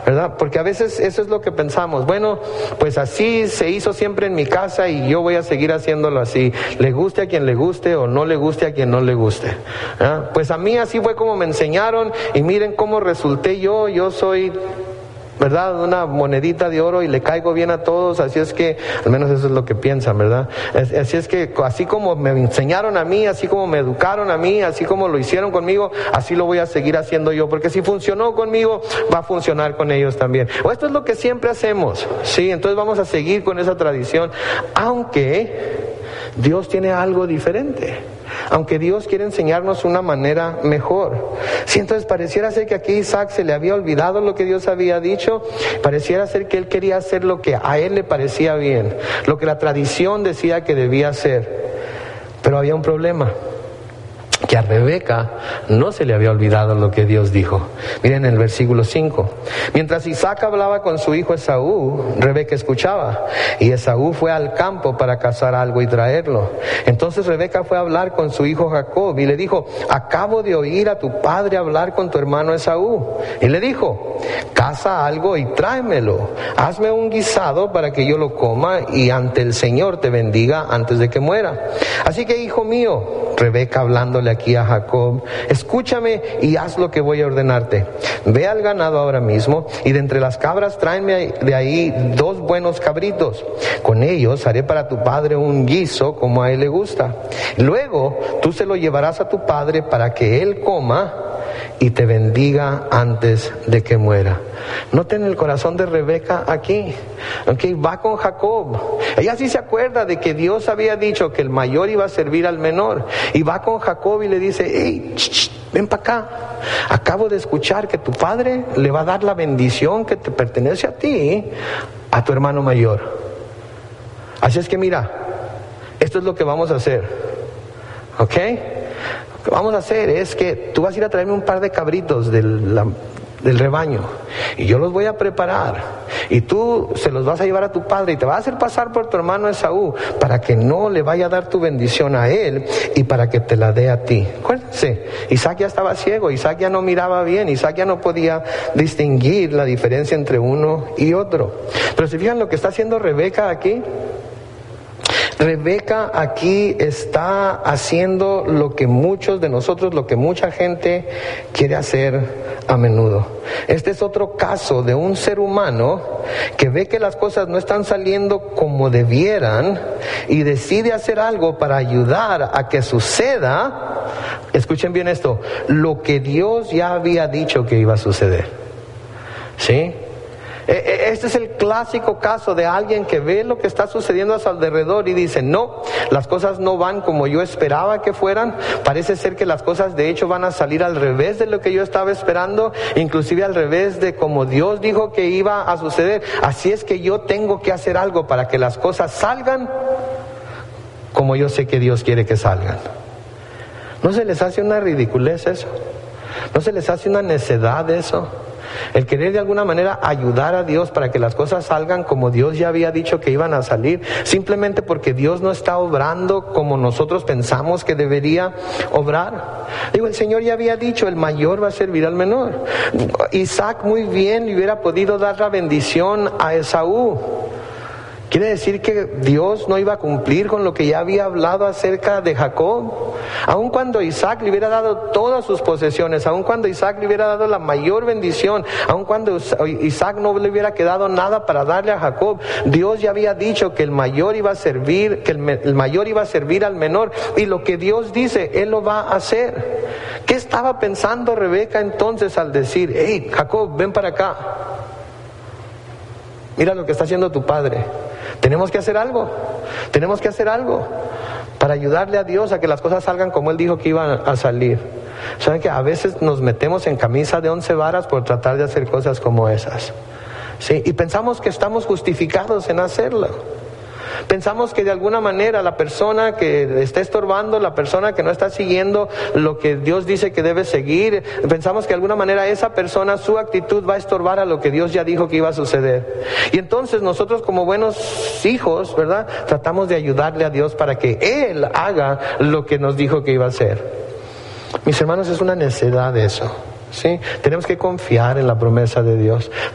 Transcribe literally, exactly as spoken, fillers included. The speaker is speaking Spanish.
¿verdad? Porque a veces eso es lo que pensamos. Bueno, pues así se hizo siempre en mi casa y yo voy a seguir haciéndolo así. Le guste a quien le guste o no le guste a quien no le guste. ¿verdad? Pues a mí así fue como me enseñaron y miren cómo resulté yo. Yo soy, ¿verdad?, una monedita de oro y le caigo bien a todos, así es que, al menos eso es lo que piensan, ¿verdad? Así es que, así como me enseñaron a mí, así como me educaron a mí, así como lo hicieron conmigo, así lo voy a seguir haciendo yo, porque si funcionó conmigo, va a funcionar con ellos también. O esto es lo que siempre hacemos, ¿sí? Entonces vamos a seguir con esa tradición, aunque Dios tiene algo diferente. Aunque Dios quiere enseñarnos una manera mejor. Sí, entonces pareciera ser que aquí a Isaac se le había olvidado lo que Dios había dicho. Pareciera ser que él quería hacer lo que a él le parecía bien, lo que la tradición decía que debía hacer. Pero había un problema, que a Rebeca no se le había olvidado lo que Dios dijo. Miren el versículo cinco. Mientras Isaac hablaba con su hijo Esaú, Rebeca escuchaba, y Esaú fue al campo para cazar algo y traerlo. Entonces Rebeca fue a hablar con su hijo Jacob y le dijo: acabo de oír a tu padre hablar con tu hermano Esaú. Y le dijo: caza algo y tráemelo, hazme un guisado para que yo lo coma y ante el Señor te bendiga antes de que muera. Así que, hijo mío, Rebeca hablándole aquí a Jacob, escúchame y haz lo que voy a ordenarte. Ve al ganado ahora mismo y de entre las cabras tráeme de ahí dos buenos cabritos. Con ellos haré para tu padre un guiso como a él le gusta. Luego tú se lo llevarás a tu padre para que él coma y te bendiga antes de que muera. Noten el corazón de Rebeca aquí. Okay, va con Jacob. Ella sí se acuerda de que Dios había dicho que el mayor iba a servir al menor. Y va con Jacob y le dice: hey, ch, ch, ven para acá. Acabo de escuchar que tu padre le va a dar la bendición que te pertenece a ti, a tu hermano mayor. Así es que mira, esto es lo que vamos a hacer. ¿Ok? Lo que vamos a hacer es que tú vas a ir a traerme un par de cabritos del, la, del rebaño y yo los voy a preparar y tú se los vas a llevar a tu padre y te vas a hacer pasar por tu hermano Esaú para que no le vaya a dar tu bendición a él y para que te la dé a ti. Acuérdense, Isaac ya estaba ciego, Isaac ya no miraba bien, Isaac ya no podía distinguir la diferencia entre uno y otro. Pero si fijan lo que está haciendo Rebeca aquí, Rebeca aquí está haciendo lo que muchos de nosotros, lo que mucha gente quiere hacer a menudo. Este es otro caso de un ser humano que ve que las cosas no están saliendo como debieran y decide hacer algo para ayudar a que suceda, escuchen bien esto, lo que Dios ya había dicho que iba a suceder. ¿Sí? Este es el clásico caso de alguien que ve lo que está sucediendo a su alrededor y dice: no, las cosas no van como yo esperaba que fueran, parece ser que las cosas de hecho van a salir al revés de lo que yo estaba esperando, inclusive al revés de como Dios dijo que iba a suceder, así es que yo tengo que hacer algo para que las cosas salgan como yo sé que Dios quiere que salgan. ¿No se les hace una ridiculez eso? ¿No se les hace una necedad eso? El querer de alguna manera ayudar a Dios para que las cosas salgan como Dios ya había dicho que iban a salir, simplemente porque Dios no está obrando como nosotros pensamos que debería obrar. Digo, el Señor ya había dicho: el mayor va a servir al menor. Isaac muy bien le hubiera podido dar la bendición a Esaú. ¿Quiere decir que Dios no iba a cumplir con lo que ya había hablado acerca de Jacob? Aun cuando Isaac le hubiera dado todas sus posesiones, aun cuando Isaac le hubiera dado la mayor bendición, aun cuando Isaac no le hubiera quedado nada para darle a Jacob, Dios ya había dicho que el mayor iba a servir, que el, el mayor iba a servir al menor, y lo que Dios dice, Él lo va a hacer. ¿Qué estaba pensando Rebeca entonces al decir: hey, Jacob, ven para acá? Mira lo que está haciendo tu padre. Tenemos que hacer algo, tenemos que hacer algo para ayudarle a Dios a que las cosas salgan como Él dijo que iban a salir. ¿Saben que a veces nos metemos en camisa de once varas por tratar de hacer cosas como esas? ¿Sí? Y pensamos que estamos justificados en hacerlo. Pensamos que de alguna manera la persona que está estorbando, la persona que no está siguiendo lo que Dios dice que debe seguir, pensamos que de alguna manera esa persona, su actitud va a estorbar a lo que Dios ya dijo que iba a suceder. Y entonces nosotros, como buenos hijos, ¿verdad?, tratamos de ayudarle a Dios para que Él haga lo que nos dijo que iba a hacer. Mis hermanos, es una necedad eso, ¿sí? Tenemos que confiar en la promesa de Dios.